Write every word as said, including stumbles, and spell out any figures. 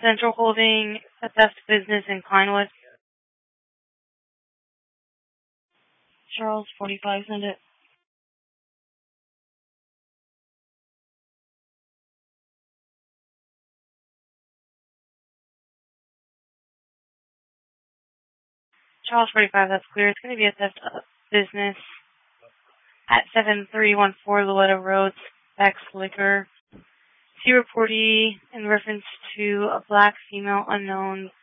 Central Holding, a theft business in Kleinwood. Charles, forty-five, send it. Charles, forty-five, that's clear. It's going to be a theft business at seven three one four Loretto Road, Beck's Liquor. See reportee in reference to a black female unknown